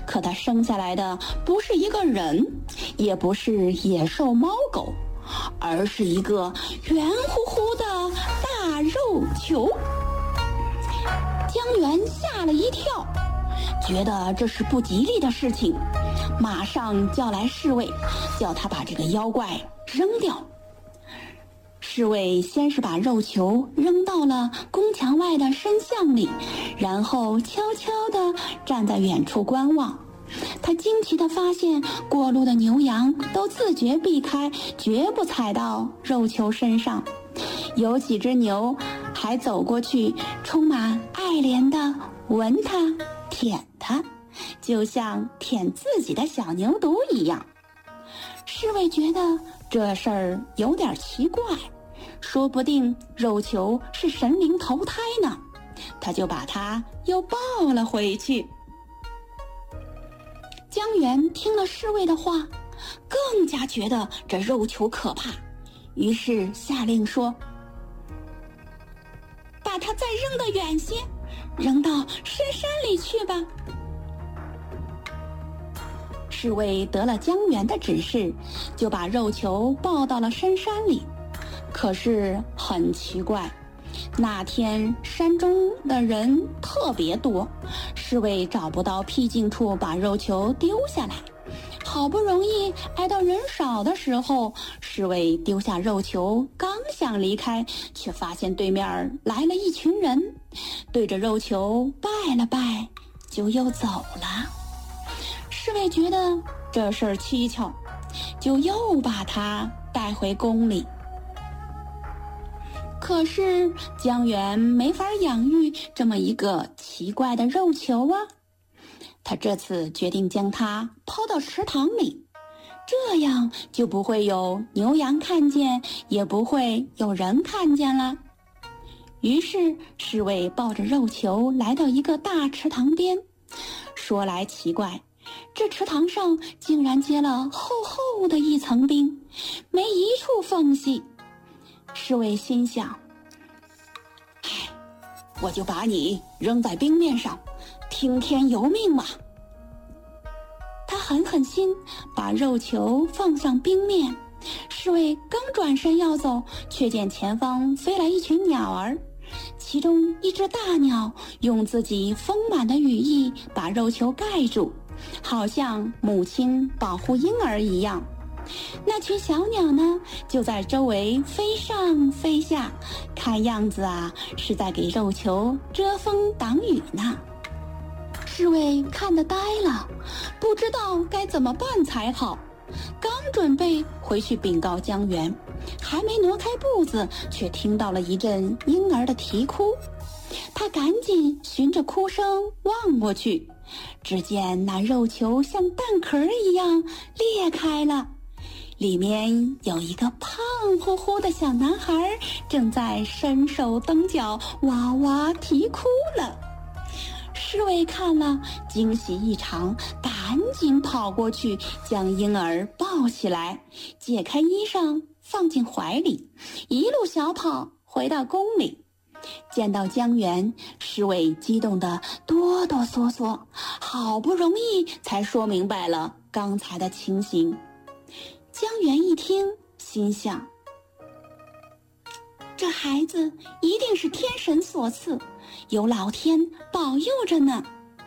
可他生下来的不是一个人，也不是野兽猫狗，而是一个圆乎乎的大肉球。江源吓了一跳，觉得这是不吉利的事情，马上叫来侍卫，叫他把这个妖怪扔掉。侍卫先是把肉球扔到了宫墙外的深巷里，然后悄悄地站在远处观望。他惊奇地发现，过路的牛羊都自觉避开，绝不踩到肉球身上。有几只牛还走过去，充满爱怜地闻它、舔它，就像舔自己的小牛犊一样。侍卫觉得这事儿有点奇怪，说不定肉球是神灵投胎呢，他就把它又抱了回去。江源听了侍卫的话，更加觉得这肉球可怕，于是下令说：把它再扔得远些，扔到深山里去吧。侍卫得了江源的指示，就把肉球抱到了深山里。可是很奇怪，那天山中的人特别多，侍卫找不到僻静处把肉球丢下来。好不容易挨到人少的时候，侍卫丢下肉球，刚想离开，却发现对面来了一群人，对着肉球拜了拜，就又走了。侍卫觉得这事儿蹊跷，就又把他带回宫里。可是江源没法养育这么一个奇怪的肉球啊，他这次决定将它抛到池塘里，这样就不会有牛羊看见，也不会有人看见了。于是侍卫抱着肉球来到一个大池塘边，说来奇怪，这池塘上竟然结了厚厚的一层冰，没一处缝隙。侍卫心想，我就把你扔在冰面上，听天由命吧。他狠狠心把肉球放上冰面，侍卫刚转身要走，却见前方飞来一群鸟儿，其中一只大鸟用自己丰满的羽翼把肉球盖住，好像母亲保护婴儿一样。那群小鸟呢，就在周围飞上飞下，看样子啊，是在给肉球遮风挡雨呢。侍卫看得呆了，不知道该怎么办才好。刚准备回去禀告江源，还没挪开步子，却听到了一阵婴儿的啼哭。他赶紧循着哭声望过去，只见那肉球像蛋壳一样裂开了，里面有一个胖乎乎的小男孩，正在伸手蹬脚，哇哇啼哭了。侍卫看了，惊喜异常，赶紧跑过去，将婴儿抱起来，解开衣裳放进怀里，一路小跑回到宫里。见到江源，侍卫激动得哆哆嗦嗦，好不容易才说明白了刚才的情形。江源一听，心想，这孩子一定是天神所赐，有老天保佑着呢。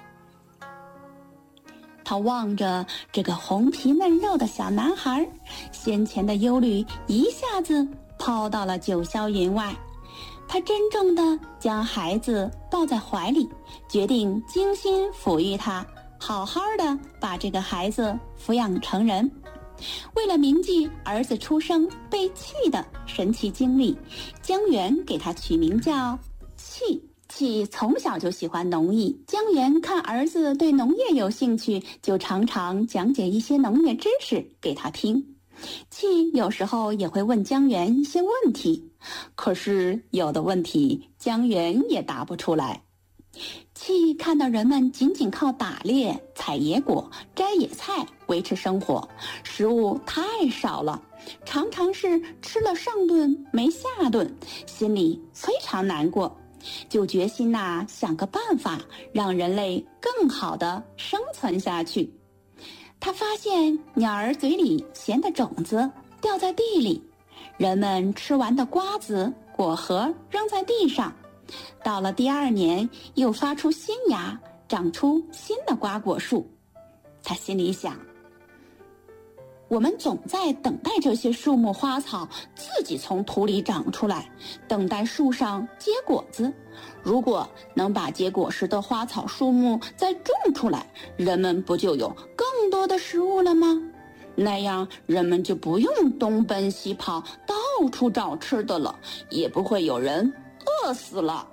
他望着这个红皮嫩肉的小男孩，先前的忧虑一下子抛到了九霄云外。他郑重地将孩子抱在怀里，决定精心抚育他，好好的把这个孩子抚养成人。为了铭记儿子出生被弃的神奇经历，江源给他取名叫弃。弃从小就喜欢农艺，江源看儿子对农业有兴趣，就常常讲解一些农业知识给他听。弃有时候也会问江源一些问题，可是有的问题江源也答不出来。弃看到人们仅仅靠打猎、采野果、摘野菜维持生活，食物太少了，常常是吃了上顿没下顿，心里非常难过。 就决心想个办法让人类更好地生存下去。他发现鸟儿嘴里衔的种子掉在地里，人们吃完的瓜子、果核扔在地上，到了第2年又发出新芽，长出新的瓜果树。他心里想，我们总在等待这些树木花草自己从土里长出来，等待树上结果子。如果能把结果实的花草树木再种出来，人们不就有更多的食物了吗？那样人们就不用东奔西跑，到处找吃的了，也不会有人饿死了。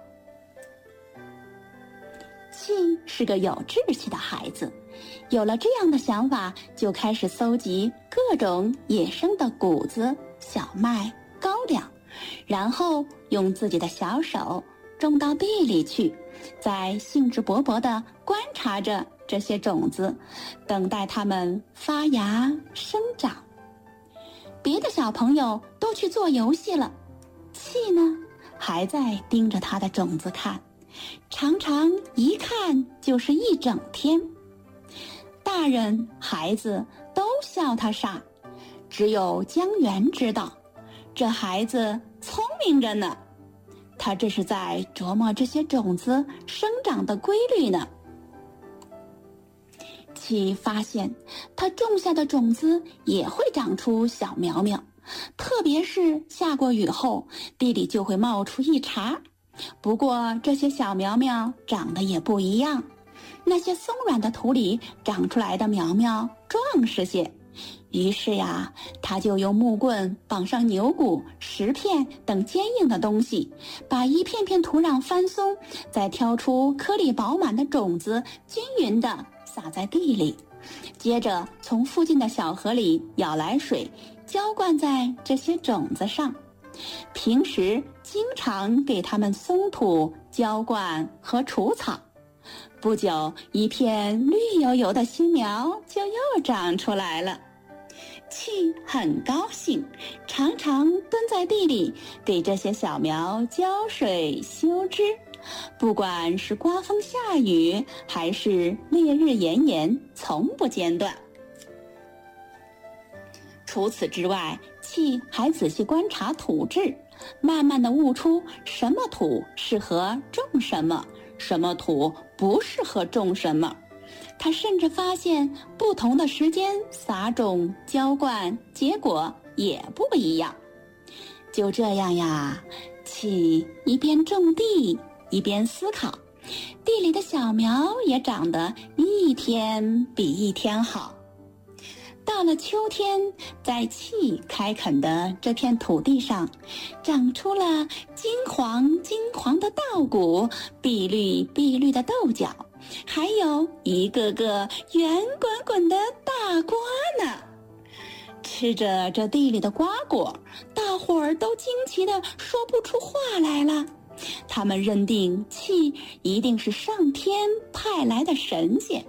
气是个有志气的孩子，有了这样的想法，就开始搜集各种野生的谷子、小麦、高粱，然后用自己的小手种到地里去，再兴致勃勃地观察着这些种子，等待它们发芽生长。别的小朋友都去做游戏了，气呢，还在盯着它的种子看，常常一看就是一整天。大人孩子都笑他傻，只有江源知道，这孩子聪明着呢，他这是在琢磨这些种子生长的规律呢。气发现他种下的种子也会长出小苗苗，特别是下过雨后，地里就会冒出一茬。不过这些小苗苗长得也不一样，那些松软的土里长出来的苗苗壮实些。于是他就用木棍绑上牛骨、石片等坚硬的东西，把一片片土壤翻松，再挑出颗粒饱满的种子，均匀地撒在地里，接着从附近的小河里舀来水，浇灌在这些种子上。平时经常给它们松土、浇灌和除草。不久，一片绿油油的新苗就又长出来了。气很高兴，常常蹲在地里给这些小苗浇水修枝，不管是刮风下雨还是烈日炎炎，从不间断。除此之外，气还仔细观察土质，慢慢地悟出什么土适合种什么，什么土不适合种什么。他甚至发现不同的时间撒种、浇灌，结果也不一样。就这样气一边种地一边思考，地里的小苗也长得一天比一天好。到了秋天，在气开垦的这片土地上，长出了金黄金黄的稻谷，碧绿碧绿的豆角，还有一个个圆滚滚的大瓜呢。吃着这地里的瓜果，大伙儿都惊奇地说不出话来了。他们认定气一定是上天派来的神仙。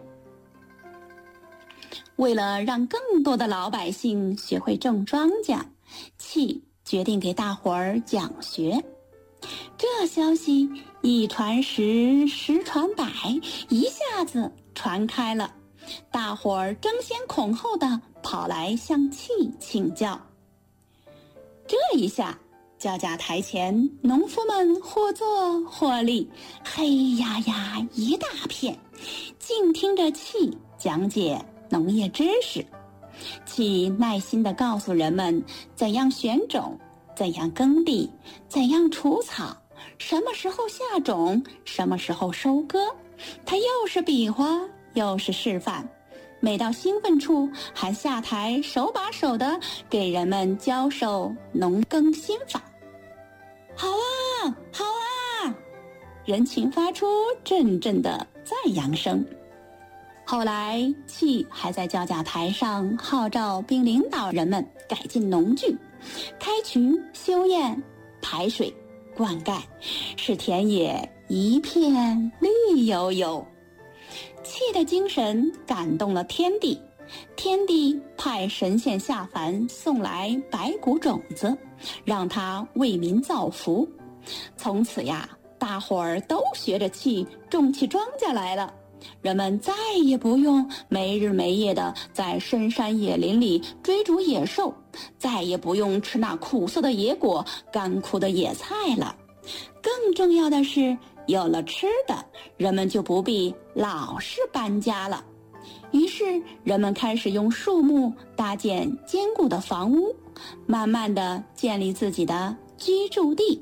为了让更多的老百姓学会种庄稼，气决定给大伙儿讲学。这消息一传十，十传百，一下子传开了，大伙儿争先恐后地跑来向气请教。这一下，教架台前农夫们或坐或立，黑压压一大片，静听着气讲解农业知识。气耐心地告诉人们怎样选种，怎样耕地，怎样除草，什么时候下种，什么时候收割。他又是比划又是示范，每到兴奋处还下台手把手地给人们教授农耕心法。好啊，好啊！人群发出阵阵的赞扬声。后来，气还在教架台上号召并领导人们改进农具，开渠、修堰、排水、灌溉，使田野一片绿油油。气的精神感动了天地，天地派神仙下凡送来白谷种子，让他为民造福。从此大伙儿都学着气种起庄稼来了。人们再也不用没日没夜地在深山野林里追逐野兽，再也不用吃那苦涩的野果、干枯的野菜了。更重要的是，有了吃的，人们就不必老是搬家了。于是，人们开始用树木搭建坚固的房屋，慢慢地建立自己的居住地。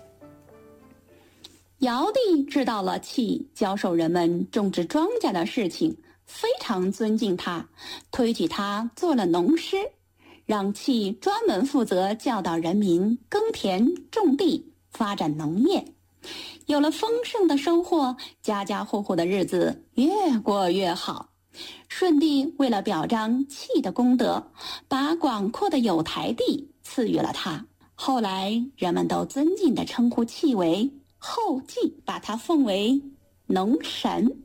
尧帝知道了契教授人们种植庄稼的事情，非常尊敬他，推举他做了农师，让契专门负责教导人民耕田种地，发展农业。有了丰盛的收获，家家户户的日子越过越好。舜帝为了表彰契的功德，把广阔的有台地赐予了他。后来人们都尊敬地称呼契为后稷，把他奉为农神。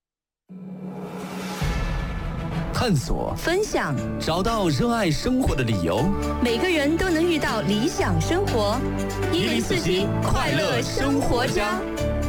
探索， 分享， 找到热爱生活的理由。 每个人都能遇到理想生活。1047快乐生活家。